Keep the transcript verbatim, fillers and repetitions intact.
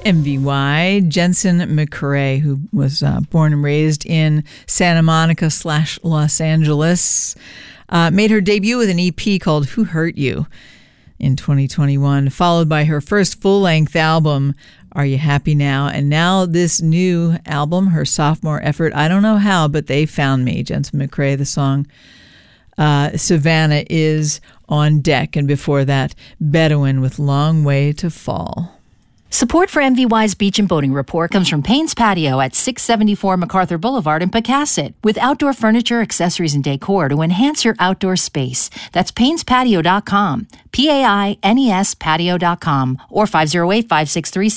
M V Y, Jensen McCrae, who was uh, born and raised in Santa Monica slash Los Angeles, uh, made her debut with an E P called Who Hurt You in twenty twenty-one, followed by her first full-length album, Are You Happy Now? And now this new album, her sophomore effort, I don't know how, but they found me. Jensen McCrae, the song uh, Savannah is on deck. And before that, Bedouin with Long Way to Fall. Support for M V Y's Beach and Boating Report comes from Payne's Patio at six seventy-four MacArthur Boulevard in Pecasset, with outdoor furniture, accessories, and decor to enhance your outdoor space. That's paynes patio dot com, P A I N E S patio dot com, or five oh eight, five six three